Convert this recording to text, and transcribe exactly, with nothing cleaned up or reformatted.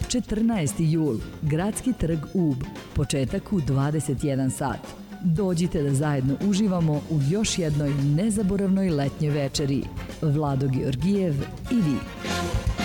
četrnaesti jul, Gradski trg Ub, početak u dvadeset jedan sat. Dođite da zajedno uživamo u još jednoj nezaboravnoj letnjoj večeri. Vlado Georgijev i vi.